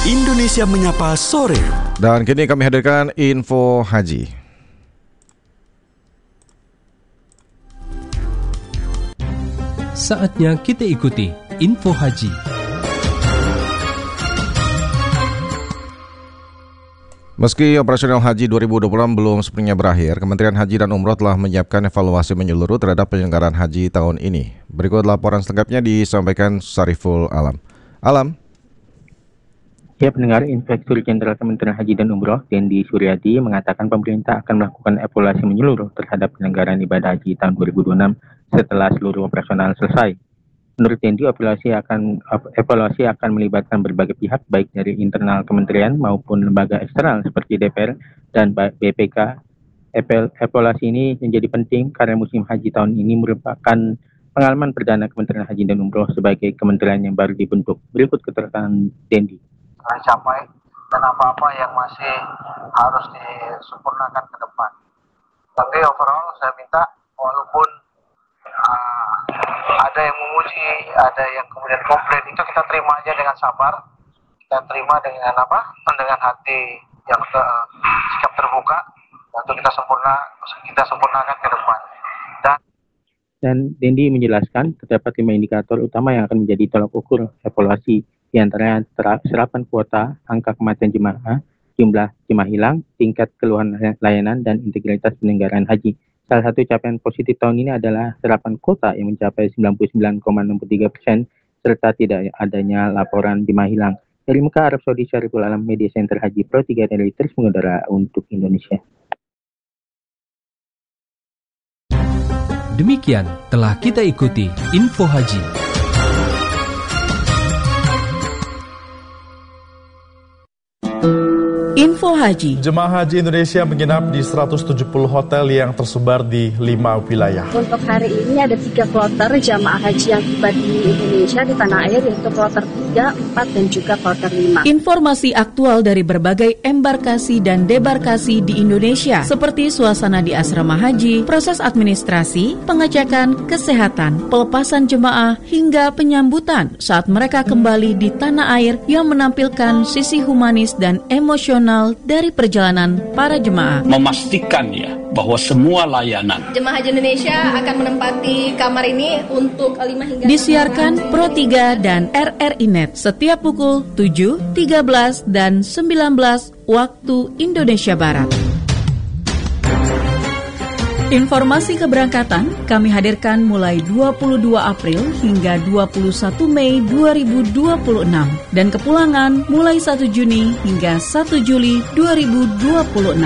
Indonesia Menyapa Sore. Dan kini kami hadirkan info haji. Saatnya kita ikuti info haji. Meski operasional haji 2026 belum sepenuhnya berakhir, Kementerian Haji dan Umroh telah menyiapkan evaluasi menyeluruh terhadap penyelenggaraan haji tahun ini. Berikut laporan selengkapnya disampaikan Sariful Alam. Ya, pendengar, Inspektur Jenderal Kementerian Haji dan Umroh, Dendi Suryadi, mengatakan pemerintah akan melakukan evaluasi menyeluruh terhadap penyelenggaraan ibadah haji tahun 2026 setelah seluruh operasional selesai. Menurut Dendi, evaluasi akan melibatkan berbagai pihak, baik dari internal kementerian maupun lembaga eksternal seperti DPR dan BPK. Evaluasi ini menjadi penting karena musim haji tahun ini merupakan pengalaman perdana Kementerian Haji dan Umroh sebagai kementerian yang baru dibentuk. Berikut keterangan Dendi. Capai dan apa-apa yang masih harus disempurnakan ke depan. Tapi overall saya minta, walaupun ada yang memuji, ada yang kemudian komplain, itu kita terima aja dengan sabar, kita terima dengan dengan hati yang sikap terbuka, untuk kita sempurnakan ke depan. Dan Dendi menjelaskan terdapat 5 indikator utama yang akan menjadi tolak ukur evaluasi, di antaranya serapan kuota, angka kematian jemaah, jumlah jemaah hilang, tingkat keluhan layanan, dan integritas penyelenggaraan haji. Salah satu capaian positif tahun ini adalah serapan kuota yang mencapai 99,63%, serta tidak adanya laporan jemaah hilang. Dari Mekah, Arab Saudi, Sariful Alam, Media Center Haji Pro 3 dari Terus Mengudara untuk Indonesia. Demikian telah kita ikuti info haji. Info Haji. Jemaah haji Indonesia menginap di 170 hotel yang tersebar di 5 wilayah. Untuk hari ini ada 3 kloter jemaah haji yang tiba di Indonesia di tanah air, yaitu kloter 3, 4, dan juga kloter 5. Informasi aktual dari berbagai embarkasi dan debarkasi di Indonesia, seperti suasana di asrama haji, proses administrasi, pengecekan, kesehatan, pelepasan jemaah, hingga penyambutan saat mereka kembali di tanah air yang menampilkan sisi humanis dan emosional dari perjalanan para jemaah. Memastikan bahwa semua layanan jemaah haji Indonesia akan menempati kamar ini untuk 5 hingga disiarkan Pro 3 dan RRI Net setiap pukul 7, 13, dan 19 waktu Indonesia Barat. Informasi keberangkatan kami hadirkan mulai 22 April hingga 21 Mei 2026 dan kepulangan mulai 1 Juni hingga 1 Juli 2026.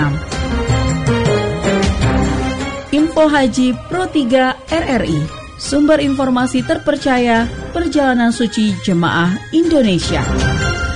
Info Haji Pro 3 RRI, sumber informasi terpercaya perjalanan suci jemaah Indonesia.